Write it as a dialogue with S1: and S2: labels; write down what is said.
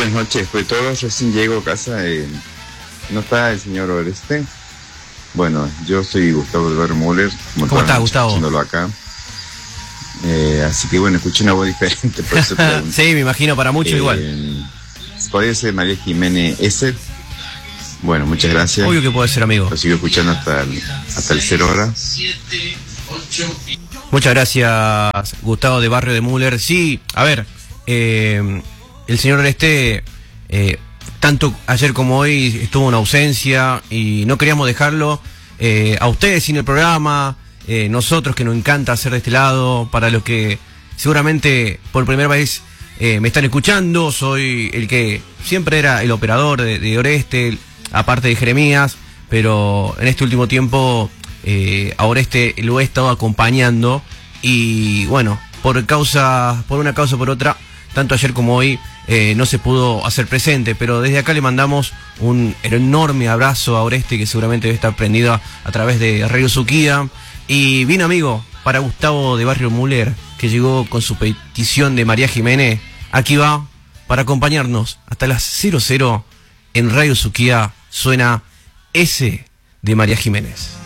S1: buenas noches. Pues todos recién llego a casa. No está el señor Oreste. Bueno, yo soy Gustavo de Müller.
S2: ¿Cómo está, Gustavo?
S1: Haciéndolo acá. Así que bueno, escuché una voz diferente, por eso pregunto.
S2: Sí, me imagino para muchos igual.
S1: ¿Podría ser María Jiménez S? Bueno, muchas gracias.
S2: Obvio que puede ser, amigo.
S1: Lo sigo escuchando hasta el 0 horas.
S2: Muchas gracias, Gustavo de Barrio de Müller. Sí, a ver, el señor Oreste, tanto ayer como hoy estuvo en ausencia y no queríamos dejarlo a ustedes sin el programa, nosotros que nos encanta hacer de este lado, para los que seguramente por primera vez me están escuchando, soy el que siempre era el operador de Oreste, aparte de Jeremías, pero en este último tiempo a Oreste lo he estado acompañando y bueno, por una causa o por otra, tanto ayer como hoy no se pudo hacer presente, pero desde acá le mandamos un enorme abrazo a Oreste, que seguramente debe estar prendido a través de Radio Suquía. Y bien, amigo, para Gustavo de Barrio Müller, que llegó con su petición de María Jiménez, aquí va para acompañarnos hasta las 00 en Radio Suquía. Suena ese de María Jiménez.